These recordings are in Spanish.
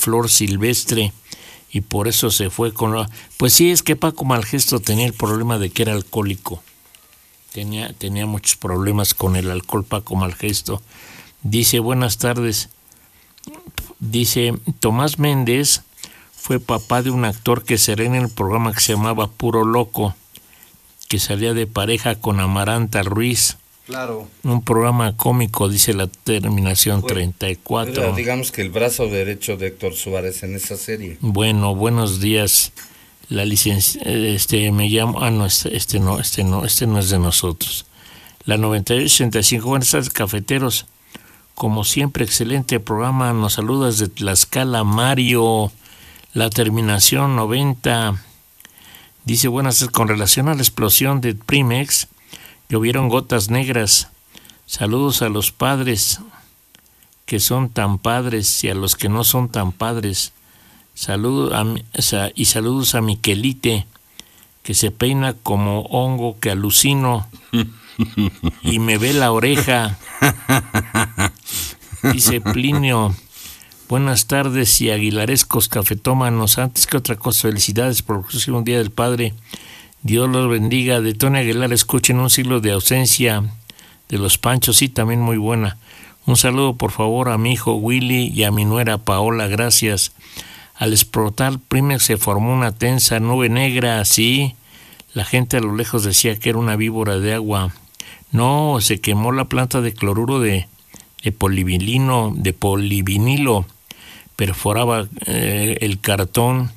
flor silvestre y por eso se fue con la... Pues sí, es que Paco Malgesto tenía el problema de que era alcohólico. Tenía muchos problemas con el alcohol, Paco Malgesto. Dice, buenas tardes. Dice, Tomás Méndez fue papá de un actor que será en el programa que se llamaba Puro Loco, que salía de pareja con Amaranta Ruiz. Claro. Un programa cómico, dice la terminación 34. Era, digamos que el brazo derecho de Héctor Suárez en esa serie. Bueno, buenos días. La licencia, me llamo, no, este no es de nosotros. La 9865, buenas tardes, cafeteros. Como siempre, excelente programa. Nos saludas de Tlaxcala, Mario. La terminación 90. Dice, buenas tardes, con relación a la explosión de Primex, llovieron gotas negras. Saludos a los padres que son tan padres y a los que no son tan padres. Saludos a Miquelite, que se peina como hongo que alucino y me ve la oreja. Dice Plinio, buenas tardes y aguilarescos cafetómanos. Antes que otra cosa, felicidades por el próximo Día del Padre. Dios los bendiga. De Tony Aguilar, escuchen Un siglo de ausencia de los Panchos, sí, también muy buena. Un saludo por favor a mi hijo Willy y a mi nuera Paola, gracias. Al explotar Primex se formó una tensa nube negra, así. La gente a lo lejos decía que era una víbora de agua. No, se quemó la planta de cloruro de polivinilo, perforaba el cartón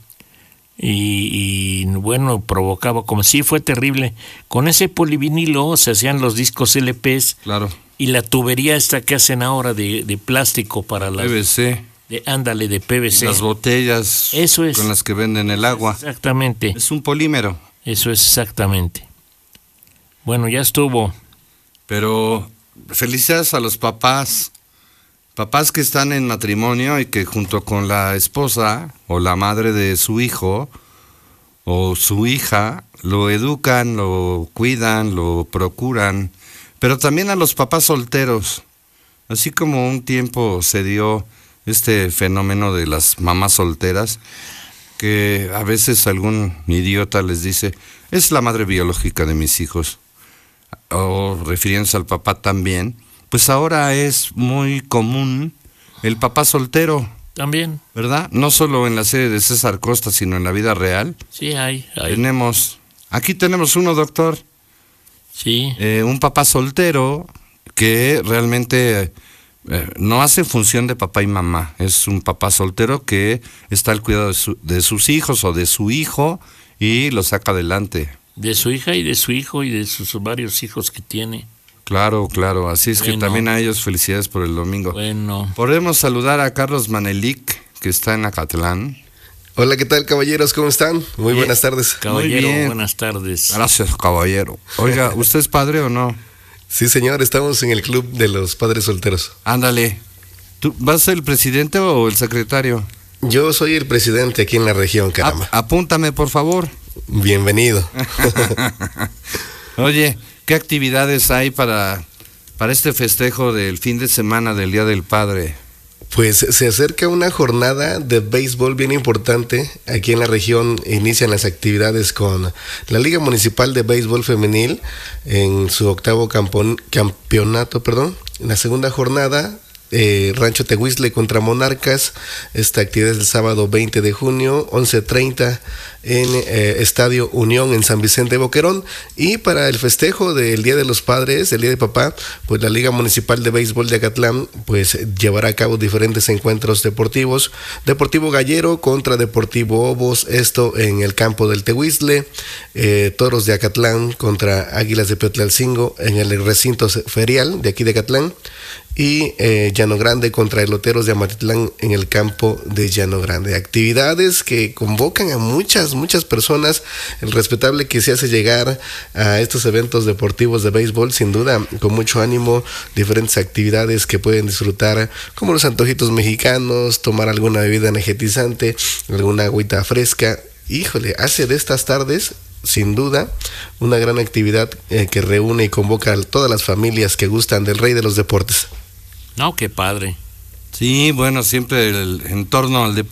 y bueno, provocaba, como si fue terrible. Con ese polivinilo se hacían los discos LPs. Claro. Y la tubería esta que hacen ahora de plástico para las... PVC. De PVC. Las botellas. Eso es. Con las que venden el agua. Exactamente. Es un polímero. Eso es exactamente. Bueno, ya estuvo. Pero felicidades a los papás que están en matrimonio y que junto con la esposa o la madre de su hijo o su hija lo educan, lo cuidan, lo procuran. Pero también a los papás solteros. Así como un tiempo se dio este fenómeno de las mamás solteras, que a veces algún idiota les dice, es la madre biológica de mis hijos, o refiriéndose al papá también, pues ahora es muy común el papá soltero. También. ¿Verdad? No solo en la serie de César Costa, sino en la vida real. Sí, hay. Aquí tenemos uno, doctor. Sí. Un papá soltero que realmente... no hace función de papá y mamá, es un papá soltero que está al cuidado de sus hijos o de su hijo y lo saca adelante. De su hija y de su hijo y de sus varios hijos que tiene. Claro, así es que también a ellos felicidades por el domingo. Bueno. Podemos saludar a Carlos Manelik, que está en Acatlán. Hola, ¿qué tal, caballeros? ¿Cómo están? Muy buenas tardes. Caballero, buenas tardes. Gracias, caballero. Oiga, ¿usted es padre o no? Sí, señor, estamos en el club de los padres solteros. Ándale. ¿Tú vas a ser el presidente o el secretario? Yo soy el presidente aquí en la región, caramba. Apúntame, por favor. Bienvenido. Oye, ¿qué actividades hay para este festejo del fin de semana del Día del Padre? Pues se acerca una jornada de béisbol bien importante. Aquí en la región inician las actividades con la Liga Municipal de Béisbol Femenil en su octavo campeonato. La segunda jornada, Rancho Tehuiztle contra Monarcas. Esta actividad es el sábado 20 de junio, 11:30 en Estadio Unión en San Vicente Boquerón. Y para el festejo del Día de los Padres, el Día de Papá, pues la Liga Municipal de Béisbol de Acatlán pues llevará a cabo diferentes encuentros deportivos. Deportivo Gallero contra Deportivo Obos, esto en el campo del Tehuiztle. Toros de Acatlán contra Águilas de Peotlalcingo en el recinto ferial de aquí de Acatlán. Y Llano Grande contra Eloteros de Amatitlán en el campo de Llano Grande. Actividades que convocan a muchas personas. El respetable que se hace llegar a estos eventos deportivos de béisbol, sin duda, con mucho ánimo, diferentes actividades que pueden disfrutar, como los antojitos mexicanos, tomar alguna bebida energetizante, alguna agüita fresca. Híjole, hace de estas tardes, sin duda, una gran actividad que reúne y convoca a todas las familias que gustan del rey de los deportes. No, qué padre. Sí, bueno, siempre en torno al deporte